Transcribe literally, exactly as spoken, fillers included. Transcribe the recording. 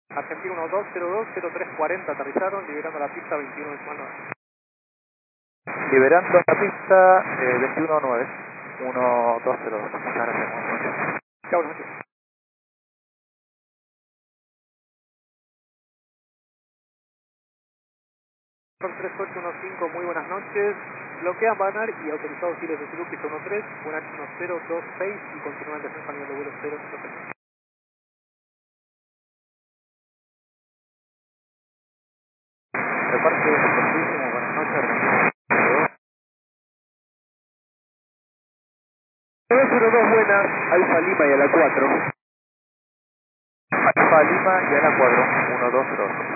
Argentina uno dos cero dos cero tres cuarenta aterrizaron, liberando la pista veintiuno nueve. Liberando la pista eh, veintiuno nueve, uno dos cero dos. Muchas gracias. Buenas noches. Chao, buenas noches. tres ocho uno cinco, muy buenas noches. Bloquean Banar y autorizados giros de Zulu, pista uno tres, buena uno cero dos seis y continúan el descenso a nivel de vuelo cero cero cero. Reparte muchísimo, buenas noches. dos cero dos, buenas, Alfa Lima y a la cuatro. Alfa Lima y a la cuatro, uno dos cero dos.